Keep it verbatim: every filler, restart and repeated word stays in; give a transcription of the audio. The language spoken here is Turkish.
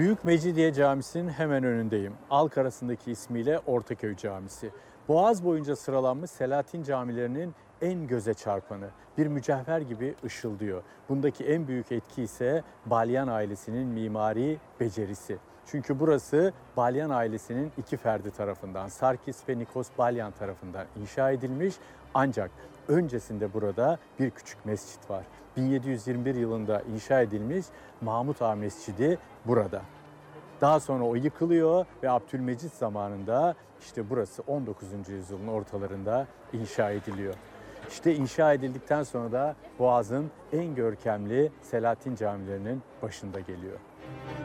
Büyük Mecidiye Camisi'nin hemen önündeyim. Halk arasındaki ismiyle Ortaköy Camisi. Boğaz boyunca sıralanmış Selahattin camilerinin en göze çarpanı. Bir mücevher gibi ışıldıyor. Bundaki en büyük etki ise Balyan ailesinin mimari becerisi. Çünkü burası Balyan ailesinin iki ferdi tarafından, Sarkis ve Nikos Balyan tarafından inşa edilmiş. Ancak öncesinde burada bir küçük mescit var. bin yedi yüz yirmi bir yılında inşa edilmiş Mahmut Ağa Mescidi burada. Daha sonra o yıkılıyor ve Abdülmecit zamanında işte burası on dokuzuncu yüzyılın ortalarında inşa ediliyor. İşte inşa edildikten sonra da Boğaz'ın en görkemli Selahattin camilerinin başında geliyor.